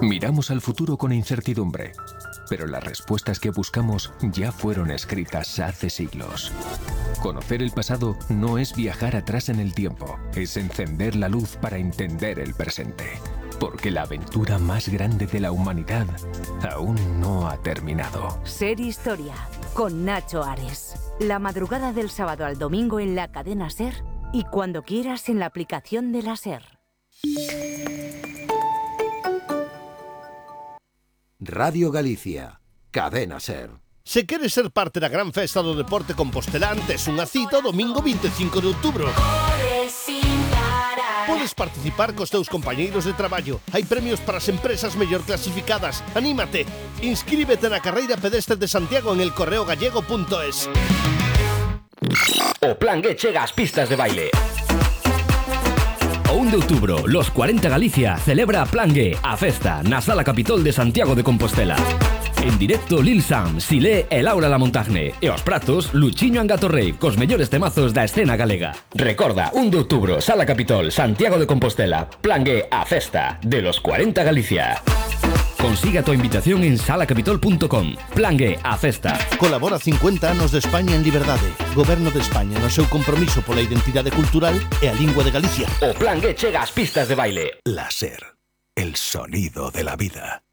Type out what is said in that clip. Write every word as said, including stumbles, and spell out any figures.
Miramos al futuro con incertidumbre, pero las respuestas que buscamos ya fueron escritas hace siglos. Conocer el pasado no es viajar atrás en el tiempo, es encender la luz para entender el presente. Porque la aventura más grande de la humanidad aún no ha terminado. Ser Historia, con Nacho Ares. La madrugada del sábado al domingo en la cadena SER y cuando quieras en la aplicación de la SER. Radio Galicia, cadena SER. Se queres ser parte da gran festa do deporte compostelán, tes unha cita o domingo vinte e cinco de outubro. Podes participar cos teus compañeiros de traballo. Hai premios para as empresas mellor clasificadas. Anímate. Inscríbete na carreira pedestre de Santiago en el correo gallego punto es. O Plan G chega ás pistas de baile. O un de outubro, Los cuarenta Galicia celebra a Plan G, a festa, na Sala Capitol de Santiago de Compostela. En directo Lil Sam, Silé e Laura Lamontagne. E os pratos, Luchiño Angatorrey, cos mellores temazos da escena galega. Recorda, un de outubro, Sala Capitol, Santiago de Compostela. Plan G, a festa de Los cuarenta Galicia. Consiga a tua invitación en sala capitol punto com. Plan G, a festa. Colabora cincuenta anos de España en liberdade. Goberno de España no seu compromiso pola identidade cultural e a lingua de Galicia. O Plan G chega ás pistas de baile. La SER, el sonido de la vida.